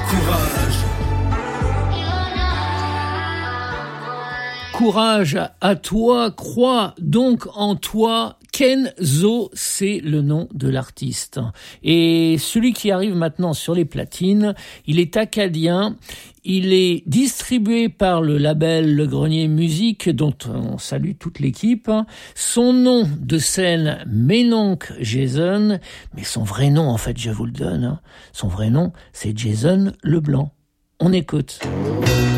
Courage à toi, crois donc en toi. Kenzo, c'est le nom de l'artiste. Et celui qui arrive maintenant sur les platines, il est acadien. Il est distribué par le label Le Grenier Musique, dont on salue toute l'équipe. Son nom de scène, Ménonc Jason, mais son vrai nom, en fait, je vous le donne. Son vrai nom, c'est Jason Leblanc. On écoute.